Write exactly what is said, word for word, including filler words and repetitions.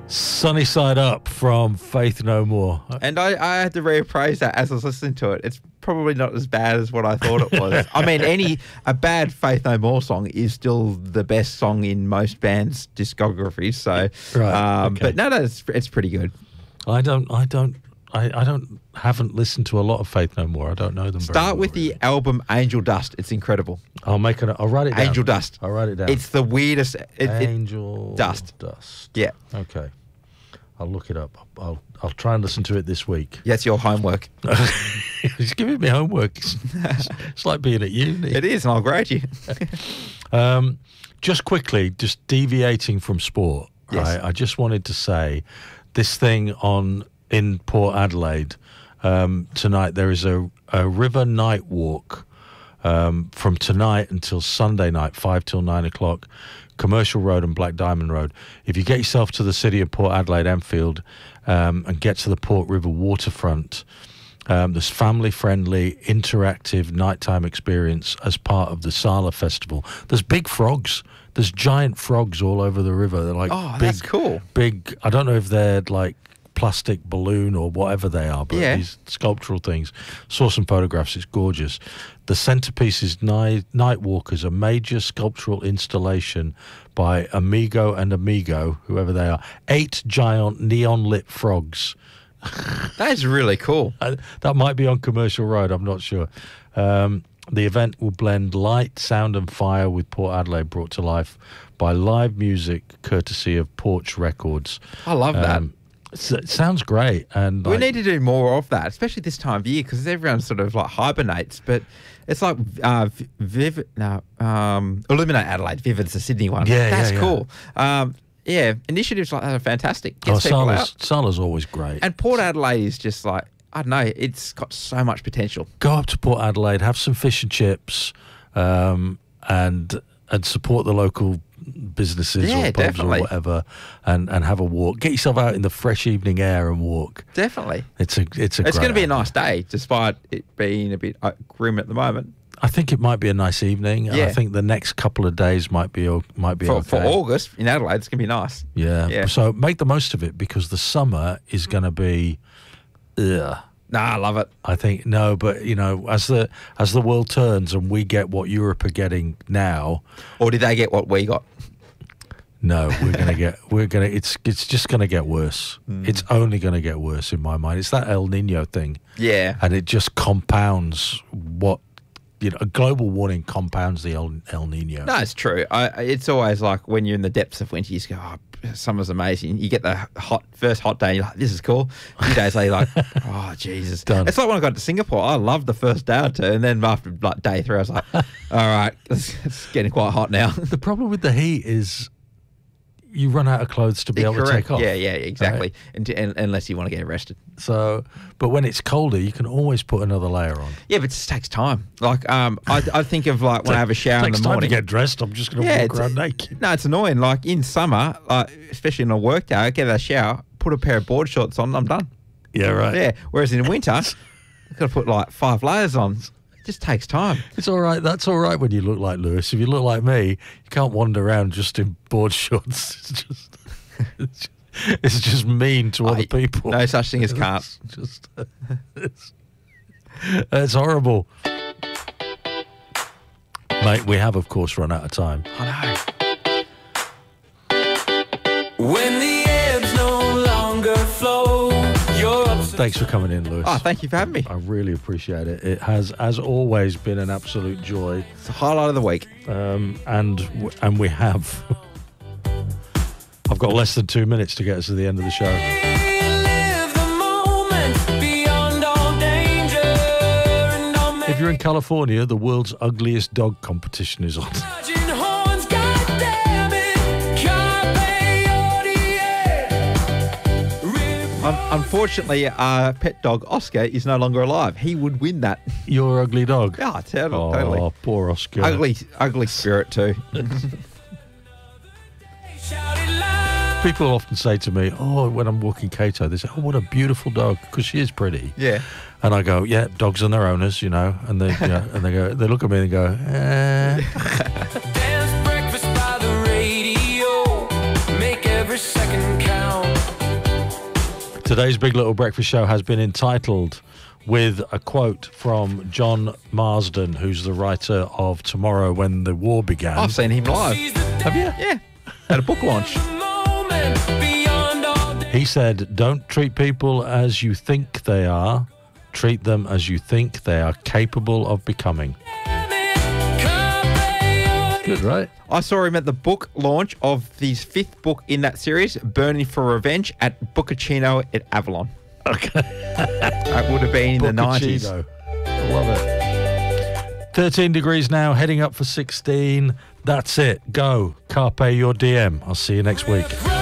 Sunny Side Up from Faith No More. And I, I had to reappraise that as I was listening to it. It's probably not as bad as what I thought it was. I mean, any a bad Faith No More song is still the best song in most bands' discographies. So, Right, um, okay. but no, no, it's, it's pretty good. I don't, I don't, I, I don't, haven't listened to a lot of Faith No More. I don't know them very Start well, with the really. album Angel Dust. It's incredible. I'll make it, I'll write it down. Angel Dust. I'll write it down. It's the weirdest. It, it, Angel Dust. Dust. yeah, Okay. I'll look it up. I'll I'll try and listen to it this week. that's your homework. He's giving me homework. It's, it's, it's like being at uni. It is, and I'll grade you. Um, just quickly, just deviating from sport, Yes. right? I just wanted to say this thing on in Port Adelaide um, tonight. There is a, a river night walk um, from tonight until Sunday night, five till nine o'clock. Commercial Road and Black Diamond Road. If you get yourself to the city of Port Adelaide, Enfield, um, and get to the Port River waterfront, um, this family-friendly, interactive nighttime experience as part of the Sala Festival. There's big frogs. There's giant frogs all over the river. They're like Oh, big, that's cool. big. I don't know if they're like plastic balloon or whatever they are, but Yeah. these sculptural things. Saw some photographs. It's gorgeous. The centerpiece is Night Nightwalkers, a major sculptural installation by Amigo and Amigo, whoever they are. Eight giant neon lit frogs. That is really cool. Uh, that might be on Commercial Road, I'm not sure. Um, the event will blend light, sound and fire with Port Adelaide brought to life by live music courtesy of Porch Records. I love that. Um, s- it sounds great. And We like, need to do more of that, especially this time of year, because everyone sort of like hibernates. But it's like uh, Vivid, no, um, Illuminate Adelaide. Vivid's the Sydney one. Yeah, that's yeah, yeah. cool. Um, yeah, initiatives like that are fantastic. oh, Gets people Sala's, out. Sala's always great. And Port Adelaide is just like, I don't know, it's got so much potential. Go up to Port Adelaide, have some fish and chips, um, and and support the local businesses Yeah, or pubs definitely. or whatever, and, and have a walk. Get yourself out in the fresh evening air and walk. Definitely. It's a it's a. It's great going to be a idea. nice day, despite it being a bit uh, grim at the moment. I think it might be a nice evening. and I Yeah. think the next couple of days might be o- might be For, okay. for August in Adelaide, it's going to be nice. Yeah. Yeah. So make the most of it because the summer is going to be. Ugh. Nah, I love it. I think no, but you know, as the as the world turns and we get what Europe are getting now, Or did they get what we got? no, we're gonna get we're gonna it's it's just gonna get worse. Hmm. It's only gonna get worse in my mind. It's that El Nino thing, Yeah. and it just compounds what you know. Global warming compounds the El, El Nino. No, it's true. I, I- it's always like when you're in the depths of winter, you just go, oh, summer's amazing. You get the hot first hot day, you're like, this is cool. A few days later, you're like, oh, Jesus. Done. It's like when I got to Singapore, I loved the first day or two. And then after like day three, I was like, all right, it's, it's getting quite hot now. The problem with the heat is you run out of clothes to be able to Correct. take off. Yeah, yeah, exactly. Right? And, and, unless you want to get arrested. So, but when it's colder, you can always put another layer on. Yeah, but it just takes time. Like, um, I, I think of like when I have a shower in Takes the time morning. to get dressed. I'm just going to Yeah, walk it's- around naked. No, it's annoying. Like in summer, like, especially in a work day, I get a shower, put a pair of board shorts on, I'm done. Yeah, right. Yeah. Whereas in winter, I've got to put like five layers on. It just takes time. It's all right. That's all right when you look like Lewis. If you look like me, you can't wander around just in board shorts. It's just, it's just, it's just mean to other I- people. No such thing as can't. It's just, it's, it's horrible. Mate, we have, of course, run out of time. I When the ebbs no longer flow, you're upset. Thanks for coming in, Lewis. know. Oh, thank you for having me. I really appreciate it. It has, as always, been an absolute joy. It's the highlight of the week. Um, and w- and we have. I've got less than two minutes to get us to the end of the show. Live the moment beyond all danger and all If you're in California, the world's ugliest dog competition is on. Charging horns, goddamn it, Carpe Diem. Um, unfortunately, our pet dog Oscar is no longer alive. He would win that. Your ugly dog. Yeah, totally. Oh, totally. poor Oscar. Ugly, ugly spirit too. Shouted loud. People often say to me, oh, when I'm walking Kato, they say, oh, what a beautiful dog, because she is pretty. Yeah. And I go, yeah, dogs and their owners, you know. And they, you know, and they go, they look at me and go, eh. Dance breakfast by the radio. Make every second count. Today's Big Little Breakfast Show has been entitled with a quote from John Marsden, who's the writer of Tomorrow When the War Began. I've seen him live. Have you? Yeah, at a book launch. Moment beyond all day. He said, don't treat people as you think they are. Treat them as you think they are capable of becoming. Good, right? I saw him at the book launch of his fifth book in that series, Burning for Revenge, at Boccacino at Avalon. Okay. That would have been in the nineties. Boccacino. I love it. thirteen degrees now, heading up for sixteen. That's it. Go. Carpe your D M. I'll see you next week.